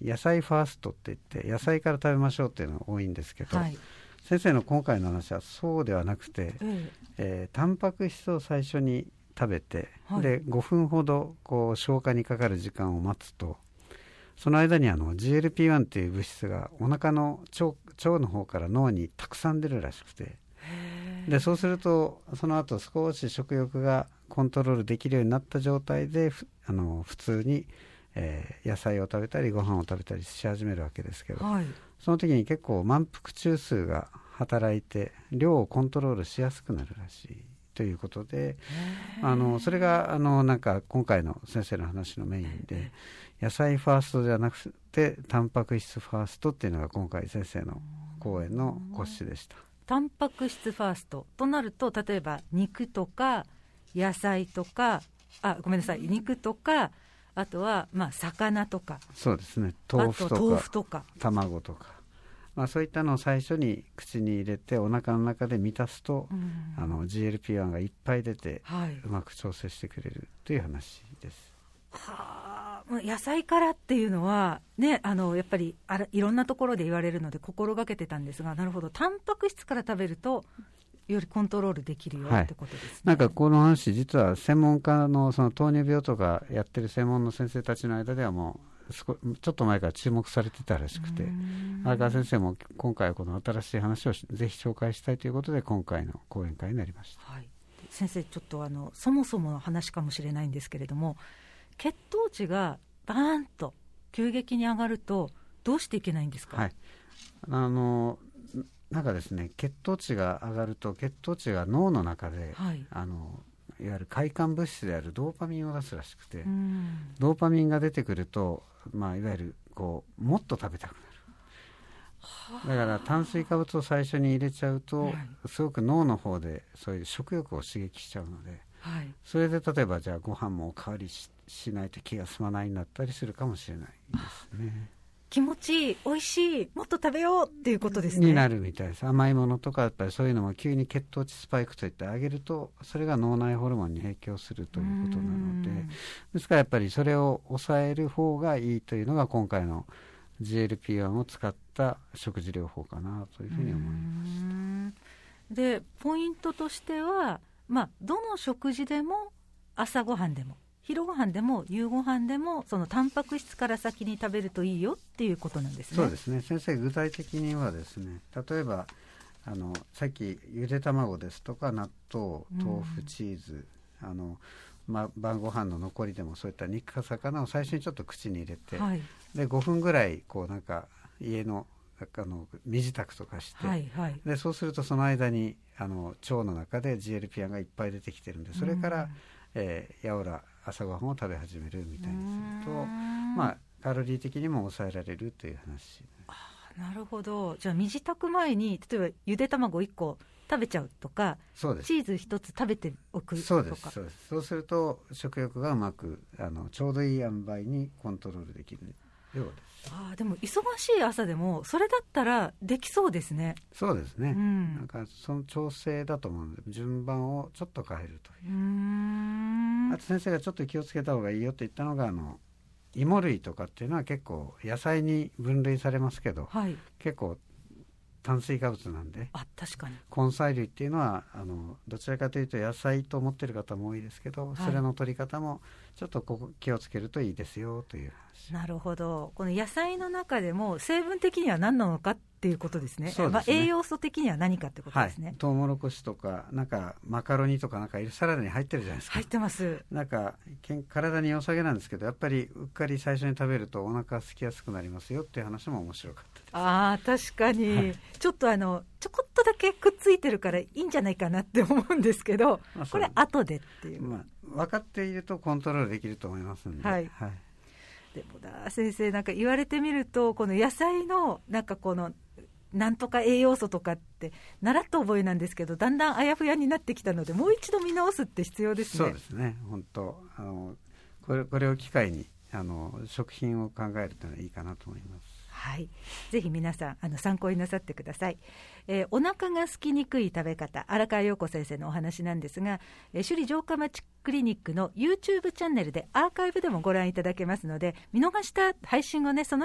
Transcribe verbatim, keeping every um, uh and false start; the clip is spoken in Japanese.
野菜ファーストって言って野菜から食べましょうっていうのが多いんですけど、はい、先生の今回の話はそうではなくて、ええー、タンパク質を最初に食べて、はい、でごふんほどこう消化にかかる時間を待つと、その間にあの ジーエルピーワン という物質がお腹の 腸, 腸の方から脳にたくさん出るらしくて、でそうするとその後少し食欲がコントロールできるようになった状態であの普通に、えー、野菜を食べたりご飯を食べたりし始めるわけですけど、はい、その時に結構満腹中枢が働いて量をコントロールしやすくなるらしいということで、あのそれがあのなんか今回の先生の話のメインで、野菜ファーストではなくてタンパク質ファーストっていうのが今回先生の講演の骨子でした。 タンパク質ファーストとなると、例えば肉とか野菜とか、あごめんなさい肉とか、あとはまあ魚とか、 そうですね、豆腐とか豆腐とか卵とか、まあ、そういったのを最初に口に入れてお腹の中で満たすと、うん、あの ジーエルピーワン がいっぱい出て、はい、うまく調整してくれるという話です。 はあ、野菜からっていうのは、ね、あのやっぱりあらいろんなところで言われるので心がけてたんですが、なるほど、タンパク質から食べるとよりコントロールできるよ、はい、ってことですね。 なんかこの話実は専門家 の, その糖尿病とかやってる専門の先生たちの間ではもうちょっと前から注目されてたらしくて、荒川先生も今回はこの新しい話をぜひ紹介したいということで今回の講演会になりました。 はい、先生ちょっとあのそもそもの話かもしれないんですけれども、血糖値がバーンと急激に上がるとどうしていけないんですか？ はい、あのなんかですね、血糖値が上がると血糖値が脳の中で、はい、あのいわゆる快感物質であるドーパミンを出すらしくて、ドーパミンが出てくると、まあ、いわゆるこうもっと食べたくなる。だから炭水化物を最初に入れちゃうと、はい、すごく脳の方でそういう食欲を刺激しちゃうので、はい、それで例えばじゃあご飯もおかわり し, しないと気が済まないになったりするかもしれないですね。 気持ちいい、美味しい、もっと食べようっていうことですね。 になるみたいです。甘いものとかやっぱりそういうのも急に血糖値スパイクといってあげると、それが脳内ホルモンに影響するということなので、ですからやっぱりそれを抑える方がいいというのが今回の ジーエルピーワン を使った食事療法かなというふうに思います。 でポイントとしては、まあ、どの食事でも朝ごはんでも昼ご飯でも夕ご飯でもそのタンパク質から先に食べるといいよっていうことなんですね。 そうですね。先生具体的にはですね、例えばあのさっきゆで卵ですとか納豆、豆腐、チーズ、あの、ま、晩ご飯の残りでもそういった肉か魚を最初にちょっと口に入れて、はい、でごふんぐらいこうなんか家のあの身支度とかして、はいはい、でそうするとその間にあの腸の中で ジーエルピーワン がいっぱい出てきてるんで、それから、えー、やおら朝ごはんを食べ始めるみたいにすると、まあ、カロリー的にも抑えられるという話。 あ、なるほど。じゃあ身支度前に例えばゆで卵いっこ食べちゃうとか、そうです。チーズひとつ食べておくとか。 そうです、そうです。そうすると食欲がうまくあのちょうどいい塩梅にコントロールできるようです。 あ、でも忙しい朝でもそれだったらできそうですね。 そうですね、うん、なんかその調整だと思うので順番をちょっと変えるという。うーん、あと先生がちょっと気をつけた方がいいよって言ったのが、あの芋類とかっていうのは結構野菜に分類されますけど、はい、結構炭水化物なんで、 あ、確かに根菜類っていうのはあのどちらかというと野菜と思ってる方も多いですけど、はい、それの取り方もちょっとここ気をつけるといいですよという話。 なるほど。この野菜の中でも成分的には何なのかっていうことですね。そうですね、まあ、栄養素的には何かってことですね。はい、 トウモロコシとかなんかマカロニとかなんかサラダに入ってるじゃないですか。 入ってます。 なんか体に良さげなんですけど、やっぱりうっかり最初に食べるとお腹空きやすくなりますよっていう話も面白かったです。 あ、確かに、はい、ちょっとあのちょこっとだけくっついてるからいいんじゃないかなって思うんですけど、まあ、これ後でっていう、 まあ、分かっているとコントロールできると思いますので、はいはい、 でもな先生、なんか言われてみるとこの野菜のなんかこのなんとか栄養素とかって習った覚えなんですけど、だんだんあやふやになってきたのでもう一度見直すって必要ですね。 そうですね、本当あのこれ、これを機会にあの食品を考えるというのはいいかなと思います。 はい、ぜひ皆さんあの参考になさってください。えー、お腹が空きにくい食べ方、荒川陽子先生のお話なんですが、えー、首里城下町クリニックの YouTube チャンネルでアーカイブでもご覧いただけますので、見逃した配信をねその